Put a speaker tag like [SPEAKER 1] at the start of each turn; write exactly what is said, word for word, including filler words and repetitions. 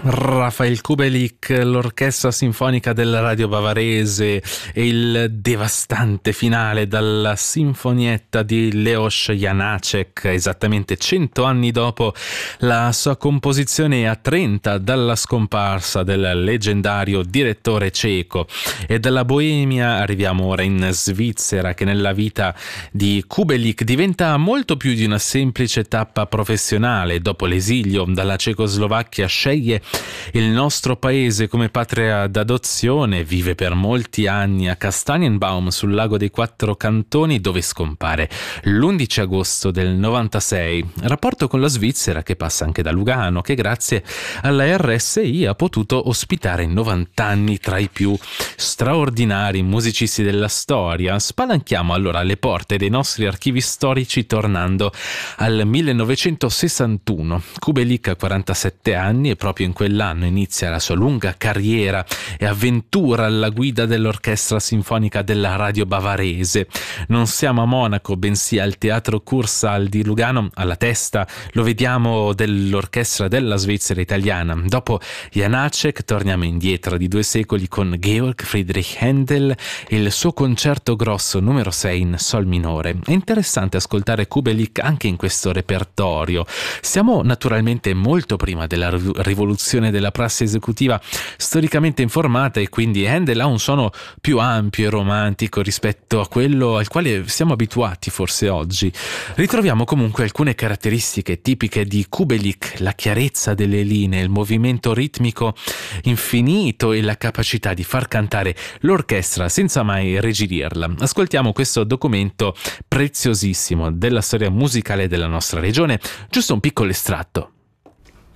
[SPEAKER 1] Rafael Kubelik, l'orchestra sinfonica della Radio Bavarese e il devastante finale dalla sinfonietta di Leos Janáček, esattamente cento anni dopo la sua composizione a trenta dalla scomparsa del leggendario direttore ceco. E dalla Boemia arriviamo ora in Svizzera, che nella vita di Kubelik diventa molto più di una semplice tappa professionale. Dopo l'esilio dalla Cecoslovacchia sceglie il nostro paese come patria d'adozione, vive per molti anni a Kastanienbaum sul lago dei Quattro Cantoni, dove scompare l'undici agosto del novantasei. Rapporto con la Svizzera che passa anche da Lugano, che grazie alla R S I ha potuto ospitare in novanta anni tra i più straordinari musicisti della storia. Spalanchiamo allora le porte dei nostri archivi storici tornando al millenovecentosessantuno. Kubelik ha quarantasette anni e proprio in quell'anno inizia la sua lunga carriera e avventura alla guida dell'orchestra sinfonica della Radio Bavarese. Non siamo a Monaco, bensì al Teatro Kursaal di Lugano. Alla testa lo vediamo dell'orchestra della Svizzera italiana. Dopo Janáček torniamo indietro di due secoli con Georg Friedrich Händel e il suo concerto grosso numero sei in sol minore. È interessante ascoltare Kubelik anche in questo repertorio. Siamo naturalmente molto prima della rivoluzione della prassi esecutiva storicamente informata, e quindi Händel ha un suono più ampio e romantico rispetto a quello al quale siamo abituati forse oggi. Ritroviamo comunque alcune caratteristiche tipiche di Kubelik: la chiarezza delle linee, il movimento ritmico infinito e la capacità di far cantare l'orchestra senza mai rigidirla. Ascoltiamo questo documento preziosissimo della storia musicale della nostra regione, giusto un piccolo estratto.